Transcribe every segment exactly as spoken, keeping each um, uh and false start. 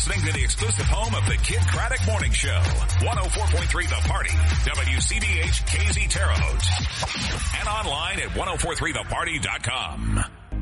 listening to the exclusive home of the Kid Craddock Morning Show. one oh four point three The Party. W C B H K Z Terre Haute. And online at ten forty-three the party dot com.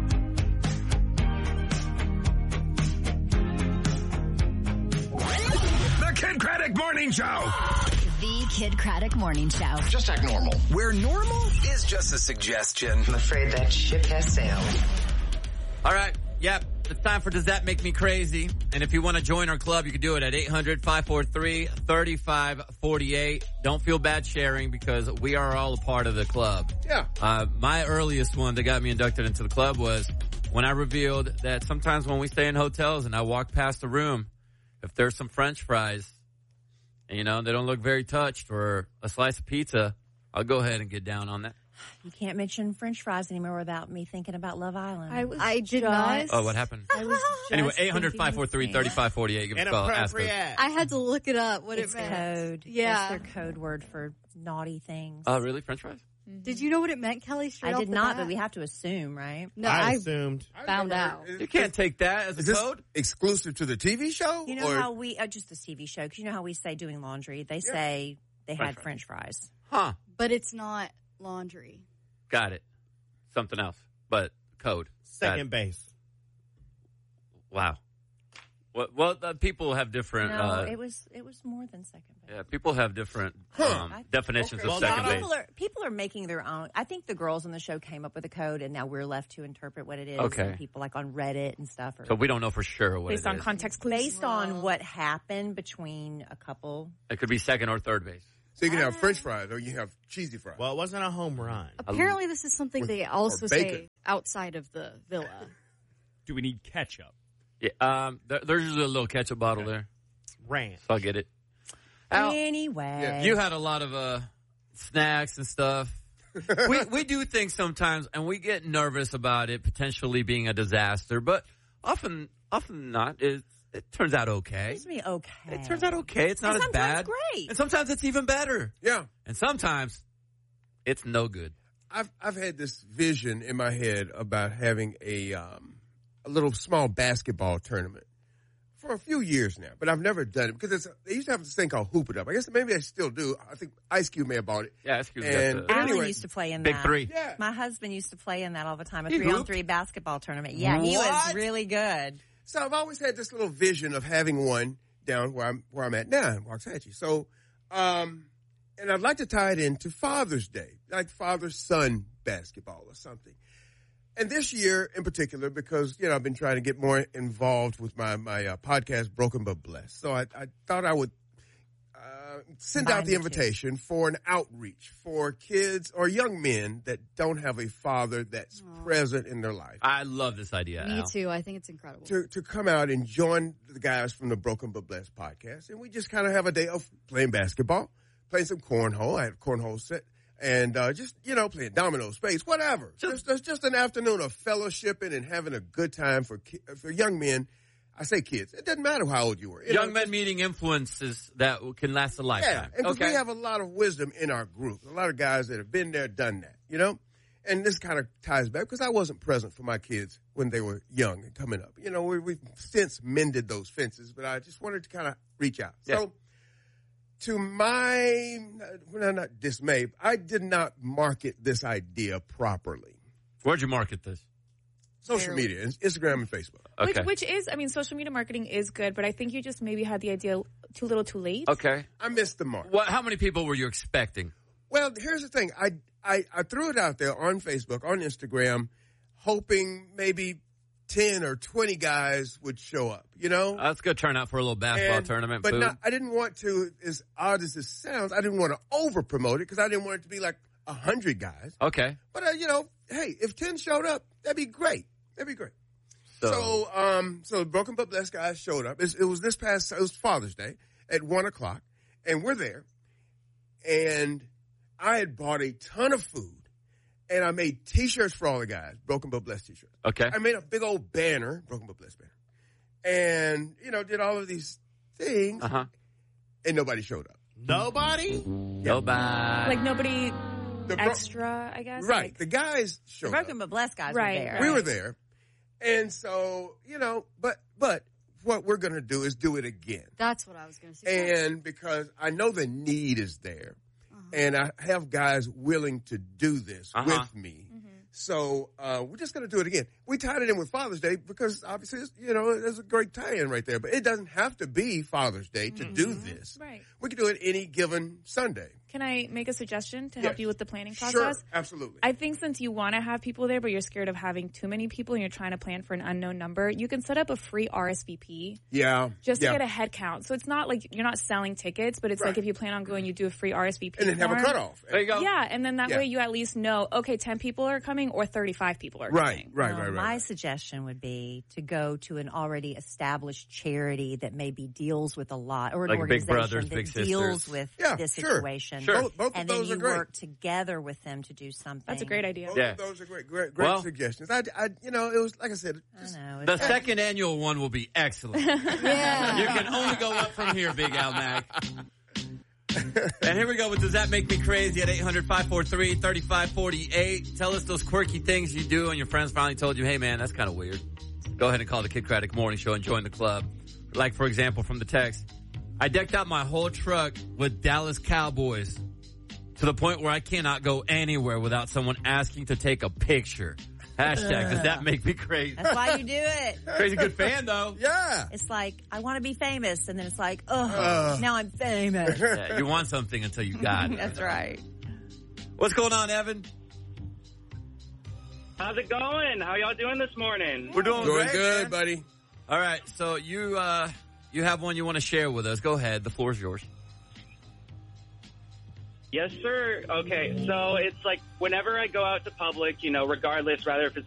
The Kid Craddock Morning Show. The Kid Craddock Morning Show. Just act normal. Where normal is just a suggestion. I'm afraid that ship has sailed. All right. Yep. It's time for Does That Make Me Crazy? And if you want to join our club, you can do it at eight hundred, five four three, three five four eight. Don't feel bad sharing because we are all a part of the club. Yeah. Uh, my earliest one that got me inducted into the club was when I revealed that sometimes when we stay in hotels and I walk past the room, if there's some French fries, and, you know, they don't look very touched, or a slice of pizza, I'll go ahead and get down on that. You can't mention French fries anymore without me thinking about Love Island. I was I did not. Oh, what happened? I was just Anyway, eight hundred, five four three, three five four eight. Give us a call. Ask us. I had to look it up. What it's it meant. code. Yeah, that's their code word for naughty things. Oh, really? French fries? Mm-hmm. Did you know what it meant, Kelly? Straight I off did the not, bat? but we have to assume, right? No, I, I assumed. found out. You can't take that as a Is this code. exclusive to the T V show? You know or? how we uh, just the T V show? Because you know how we say doing laundry, they Yeah. say they French had fries. French fries. Huh. But it's not laundry. Got it. Something else. But code. Second base. Wow. Well, well uh, people have different. No, uh, it was it was more than second base. yeah, people have different Huh. um, I- definitions okay. of Well, second not base. People are people are making their own. I think the girls on the show came up with a code, and now we're left to interpret what it is. Okay. And people like on Reddit and stuff. Are, So we don't know for sure what Based it on is. context clues. based on what happened between a couple. It could be second or third base. So you can have French fries or you have cheesy fries. Well, it wasn't a home run. Apparently, this is something With- they also or say bacon. outside of the villa. Do we need ketchup? Yeah, um, there, there's usually a little ketchup bottle there, Ranch. so I'll get it. Al, Anyway, you had a lot of uh, snacks and stuff. we we do things sometimes, and we get nervous about it potentially being a disaster, but often often not. It, it turns out okay. It's me okay. It turns out okay. It's not And as bad. sometimes great. And sometimes it's even better. Yeah. And sometimes it's no good. I've I've had this vision in my head about having a um, a little small basketball tournament for a few years now, but I've never done it because it's, they used to have this thing called Hoop It Up. I guess maybe they still do. I think Ice Cube may have bought it. Yeah, Ice Cube And- got the Alan Anyway, used to play in Big that. Three. Yeah. My husband used to play in that all the time. A He three on hooped? three basketball tournament. Yeah, he was What? really good. So I've always had this little vision of having one down where I'm where I'm at now in Waxahachie. So, um, and I'd like to tie it into Father's Day, like father-son basketball or something. And this year in particular, because, you know, I've been trying to get more involved with my, my uh, podcast, Broken But Blessed. So I, I thought I would uh, send Combine out the the two. invitation for an outreach for kids or young men that don't have a father that's present in their life. I love this idea, Me Al. too. I think it's incredible. To, to come out and join the guys from the Broken But Blessed podcast. And we just kind of have a day of playing basketball, playing some cornhole. I had a cornhole set. And uh, just, you know, playing domino, space, whatever. Just, just, just an afternoon of fellowshipping and having a good time for ki- for young men. I say kids. It doesn't matter how old you were. You Young know, men meeting influences that can last a Yeah, lifetime. and 'cause okay. we have a lot of wisdom in our group. A lot of guys that have been there, done that, you know? And this kind of ties back because I wasn't present for my kids when they were young and coming up. You know, we, we've since mended those fences, but I just wanted to kind of reach out. Yes. So, to my, well, not dismay, I did not market this idea properly. Where'd you market this? Social media, Instagram and Facebook. Okay. Which, which is, I mean, social media marketing is good, but I think you just maybe had the idea too little too late. Okay. I missed the mark. What? How many people were you expecting? Well, here's the thing. I, I, I threw it out there on Facebook, on Instagram, hoping maybe ten or twenty guys would show up, you know? Uh, that's a good turnout for a little basketball And- tournament. But food. not, I didn't want to, as odd as this sounds, I didn't want to over promote it because I didn't want it to be like a hundred guys. Okay. But, uh, you know, hey, if ten showed up, that'd be great. That'd be great. So, So, um, so the Broken But Blessed guys showed up. It's, it was this past, it was Father's Day at one o'clock, and we're there. And I had bought a ton of food, and I made T-shirts for all the guys, Broken But Blessed T-shirts. okay. I made a big old banner, Broken But Blessed banner, and you know, did all of these things, Uh huh. and nobody showed up. Nobody? Nobody. Like nobody The bro- extra, I guess. right? Like, the guys The showed Broken up. But Blessed guys Right, were there. right. We were there, and so you know, but but what we're going to do is do it again. That's what I was going to say. And because I know the need is there, uh-huh. and I have guys willing to do this uh-huh. with me. Mm-hmm. So uh, we're just going to do it again. We tied it in with Father's Day because obviously, it's, you know, there's a great tie-in right there. But it doesn't have to be Father's Day to mm-hmm. do this. Right. We can do it any given Sunday. Can I make a suggestion to yes. help you with the planning process? Sure, absolutely. I think since you want to have people there, but you're scared of having too many people and you're trying to plan for an unknown number, you can set up a free R S V P. Yeah. Just to yeah. get a head count. So it's not like you're not selling tickets, but it's right. like if you plan on going, you do a free R S V P. And then form. have a cutoff. There you go. Yeah, and then that yeah. way you at least know, okay, ten people are coming or thirty-five people are right, coming. Right, well, right, right, My right. suggestion would be to go to an already established charity that maybe deals with a lot, or an like organization Big Brothers, that Big deals Sisters. with yeah, this sure. situation. Sure. Both, both and of then those you are great. work together with them to do something. That's a great idea. Both Yeah. of those are great, great, great well, suggestions. I, I, you know, it was like I said. Just, I know. The second annual one will be excellent. Yeah. You can only go up from here, Big Al Mac. And here we go with Does That Make Me Crazy at eight hundred, five four three, three five four eight. Tell us those quirky things you do and your friends finally told you, hey, man, that's kind of weird. Go ahead and call the Kid Craddock Morning Show and join the club. Like, for example, from the text, I decked out my whole truck with Dallas Cowboys to the point where I cannot go anywhere without someone asking to take a picture. Hashtag, does that make me crazy? That's why you do it. Crazy good fan, though. yeah. It's like, I want to be famous. And then it's like, oh, Uh. now I'm famous. Yeah, you want something until you got it. That's right. What's going on, Evan? How's it going? How y'all doing this morning? We're doing, Doing great, good, man. buddy. All right, so you uh, you have one you want to share with us. Go ahead. The floor is yours. Yes, sir. Okay, so it's like whenever I go out to public, you know, regardless, rather if it's